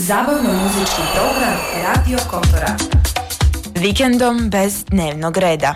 Zabavno-muzički program Radio Kotoraka. Vikendom bez dnevnog reda.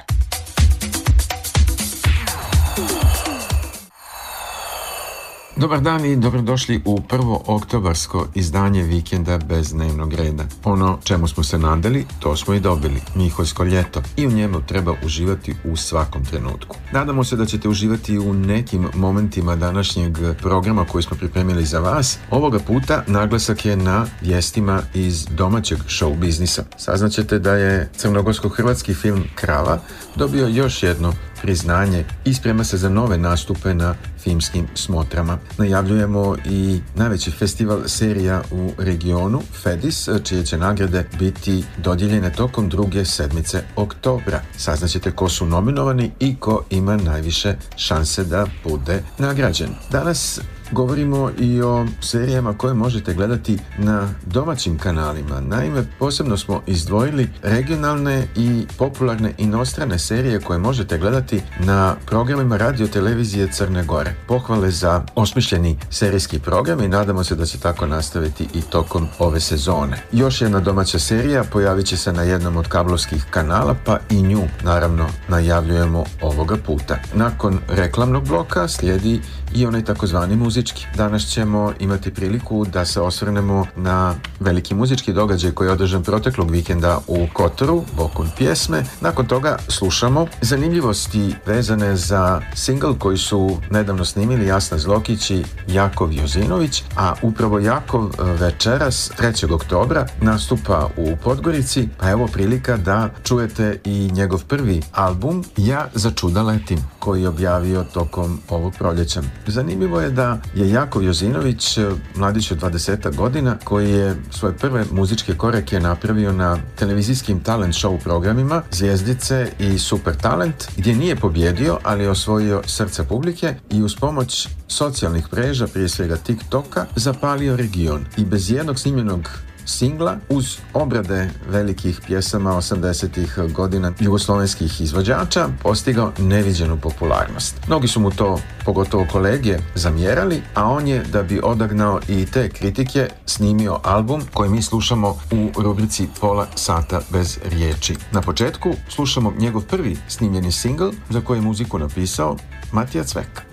Dobar dan i dobrodošli u prvo oktobarsko izdanje Vikenda bez dnevnog reda. Ono čemu smo se nadali, to smo i dobili. Miholjsko ljeto. I u njemu treba uživati u svakom trenutku. Nadamo se da ćete uživati u nekim momentima današnjeg programa koji smo pripremili za vas. Ovoga puta naglasak je na vijestima iz domaćeg show biznisa. Saznaćete da je crnogorsko-hrvatski film Krava dobio još jedno priznanje i sprema se za nove nastupe na filmskim smotrama. Najavljujemo i najveći festival serija u regionu, FEDIS, čije će nagrade biti dodijeljene tokom druge sedmice oktobra. Saznaćete ko su nominovani i ko ima najviše šanse da bude nagrađen. Danas govorimo i o serijama koje možete gledati na domaćim kanalima. Naime, posebno smo izdvojili regionalne i popularne inostrane serije koje možete gledati na programima radio televizije Crne Gore. Pohvale za osmišljeni serijski program i nadamo se da će tako nastaviti i tokom ove sezone. Još jedna domaća serija pojavit će se na jednom od kablovskih kanala, pa i nju naravno najavljujemo ovoga puta. Nakon reklamnog bloka slijedi i onaj takozvani muzički. Danas ćemo imati priliku da se osvrnemo na veliki muzički događaj koji je održan proteklog vikenda u Kotoru, Bokun pjesme. Nakon toga slušamo zanimljivosti vezane za singl koji su nedavno snimili Jasna Zlokić i Jakov Jozinović, a upravo Jakov večeras 3. oktobra nastupa u Podgorici, pa evo prilika da čujete i njegov prvi album Ja za čuda letim, koji je objavio tokom ovog proljeća. Zanimljivo je da je Jakov Jozinović, mladić od 20 godina, koji je svoje prve muzičke korake napravio na televizijskim talent show programima Zvjezdice i Super talent, gdje nije pobjedio, ali je osvojio srca publike i uz pomoć socijalnih mreža, prije svega TikToka, zapalio region i bez jednog snimljenog singla, uz obrade velikih pjesama 80-ih godina jugoslovenskih izvođača, postigao neviđenu popularnost. Mnogi su mu to, pogotovo kolege, zamjerali, a on je, da bi odagnao i te kritike, snimio album koji mi slušamo u rubrici Pola sata bez riječi. Na početku slušamo njegov prvi snimljeni singl za koji je muziku napisao Matija Cvek.